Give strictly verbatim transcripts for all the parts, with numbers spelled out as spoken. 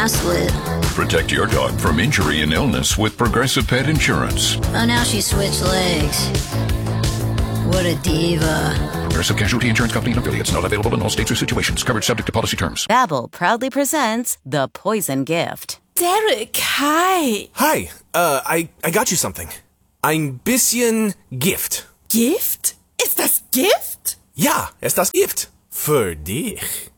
I slid. Protect your dog from injury and illness with Progressive Pet Insurance. Oh, now she switched legs. What a diva. Progressive Casualty Insurance Company and affiliates. Not available in all states or situations. Coverage subject to policy terms. Babbel proudly presents The Poison Gift. Derek, hi. Hi, uh, I, I got you something. Ein bisschen Gift. Gift? Ist das Gift? Ja, es das Gift. Für dich.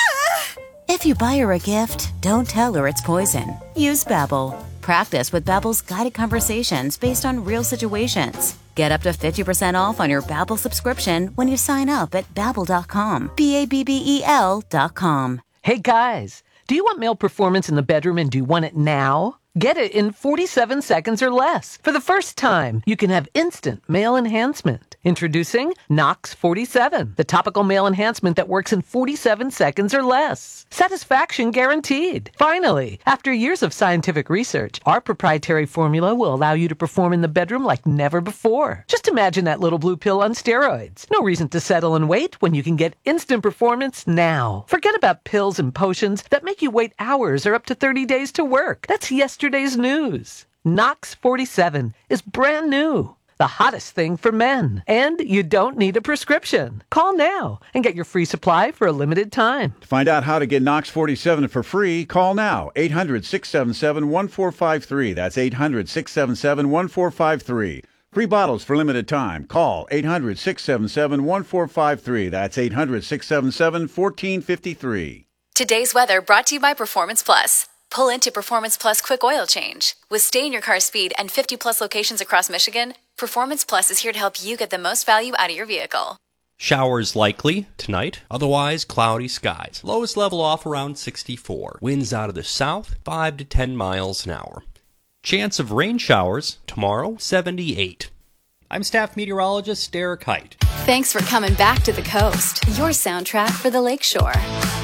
If you buy her a gift, don't tell her it's poison. Use Babbel. Practice with Babbel's guided conversations based on real situations. Get up to fifty percent off on your Babbel subscription when you sign up at babbel dot com. B A B B E L dot com. Hey guys, do you want male performance in the bedroom and do you want it now? Get it in forty-seven seconds or less. For the first time, you can have instant male enhancement. Introducing Nox forty-seven, the topical male enhancement that works in forty-seven seconds or less. Satisfaction guaranteed. Finally, after years of scientific research, our proprietary formula will allow you to perform in the bedroom like never before. Just imagine that little blue pill on steroids. No reason to settle and wait when you can get instant performance now. Forget about pills and potions that make you wait hours or up to thirty days to work. That's yesterday's news. Nox forty-seven is brand new. The hottest thing for men. And you don't need a prescription. Call now and get your free supply for a limited time. To find out how to get Nox forty-seven for free, call now. eight hundred, six seven seven, one four five three. That's eight hundred, six seven seven, one four five three. Free bottles for limited time. Call eight hundred, six seven seven, one four five three. That's eight hundred, six seven seven, one four five three. Today's weather brought to you by Performance Plus. Pull into Performance Plus Quick Oil Change. With stay-in-your-car speed and fifty plus locations across Michigan, Performance Plus is here to help you get the most value out of your vehicle. Showers likely tonight, otherwise cloudy skies. Lowest level off around sixty-four. Winds out of the south, five to ten miles an hour. Chance of rain showers tomorrow, seventy-eight. I'm staff meteorologist Derek Height. Thanks for coming back to the coast, your soundtrack for the lakeshore.